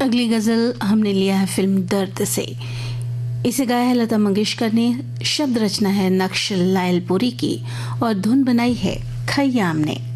अगली गजल हमने लिया है फिल्म दर्द से। इसे गाया है लता मंगेशकर ने, शब्द रचना है नक्श लायलपुरी की और धुन बनाई है खय्याम ने।